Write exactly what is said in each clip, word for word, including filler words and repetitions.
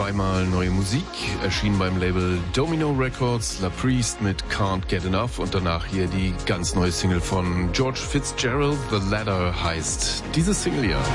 zweimal neue Musik, erschien beim Label Domino Records, La Priest mit Can't Get Enough und danach hier die ganz neue Single von George Fitzgerald, The Ladder heißt diese Single ja.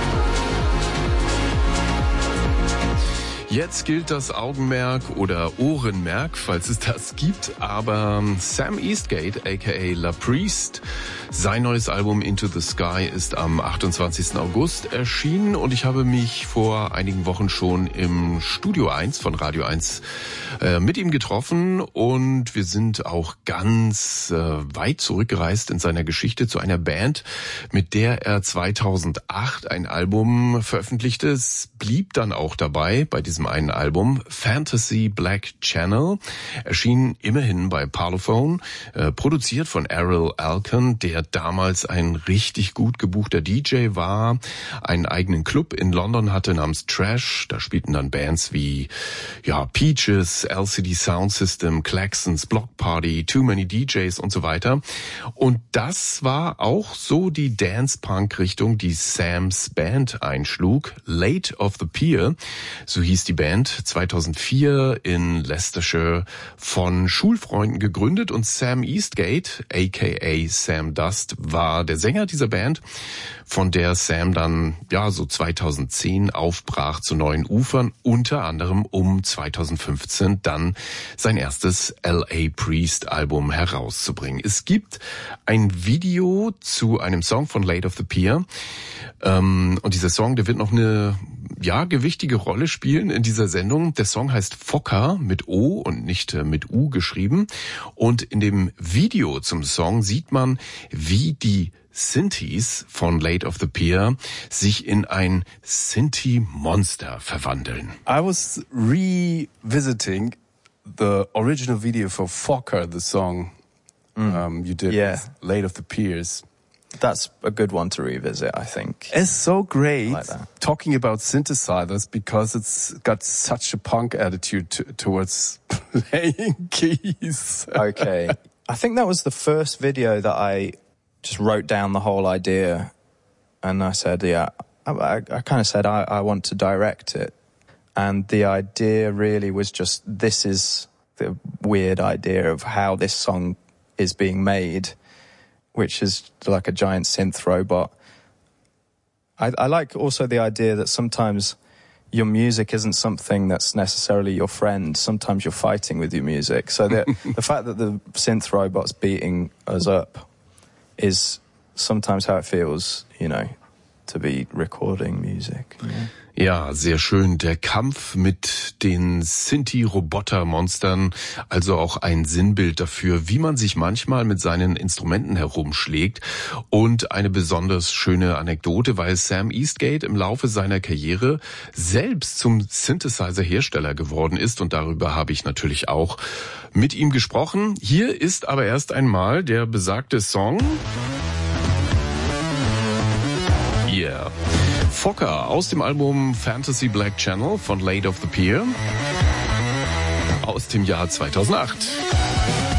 Jetzt gilt das Augenmerk oder Ohrenmerk, falls es das gibt, aber Sam Eastgate, aka La Priest, sein neues Album Into the Sky ist am achtundzwanzigsten August erschienen und ich habe mich vor einigen Wochen schon im Studio eins von Radio eins äh, mit ihm getroffen und wir sind auch ganz äh, weit zurückgereist in seiner Geschichte zu einer Band, mit der er zweitausendacht ein Album veröffentlichte. Es blieb dann auch dabei bei diesem ein Album, Fantasy Black Channel, erschien immerhin bei Parlophone, äh, produziert von Errol Alkan, der damals ein richtig gut gebuchter D J war, einen eigenen Club in London hatte namens Trash, da spielten dann Bands wie ja Peaches, L C D Sound System, Claxons, Block Party, Too Many D Js und so weiter. Und das war auch so die Dance-Punk-Richtung, die Sams Band einschlug, Late of the Pier, so hieß die Band, zweitausendvier in Leicestershire von Schulfreunden gegründet und Sam Eastgate, aka Sam Dust, war der Sänger dieser Band, von der Sam dann ja so zweitausendzehn aufbrach zu neuen Ufern, unter anderem um zweitausendfünfzehn dann sein erstes L A Priest Album herauszubringen. Es gibt ein Video zu einem Song von Late of the Pier ähm, und dieser Song, der wird noch eine ja gewichtige Rolle spielen in dieser Sendung. Der Song heißt Fokker mit O und nicht mit U geschrieben. Und in dem Video zum Song sieht man, wie die Synthes von Late of the Pier sich in ein Synthi-Monster verwandeln. I was revisiting the original video for Fokker, the song mm. um, you did yeah. with Late of the Piers. That's a good one to revisit, I think. It's so great like that. talking about synthesizers because it's got such a punk attitude to, towards playing keys. Okay. I think that was the first video that I just wrote down the whole idea and I said, yeah, I, I, I kind of said I, I want to direct it. And the idea really was just, this is the weird idea of how this song is being made, which is like a giant synth robot. I, I like also the idea that sometimes your music isn't something that's necessarily your friend. Sometimes you're fighting with your music. So the, the fact that the synth robot's beating us up is sometimes how it feels, you know, to be recording music. You know? Ja, sehr schön. Der Kampf mit den Synthi-Roboter-Monstern, also auch ein Sinnbild dafür, wie man sich manchmal mit seinen Instrumenten herumschlägt. Und eine besonders schöne Anekdote, weil Sam Eastgate im Laufe seiner Karriere selbst zum Synthesizer-Hersteller geworden ist. Und darüber habe ich natürlich auch mit ihm gesprochen. Hier ist aber erst einmal der besagte Song. Yeah. Fokker aus dem Album Fantasy Black Channel von Late of the Pier aus dem Jahr zweitausendacht.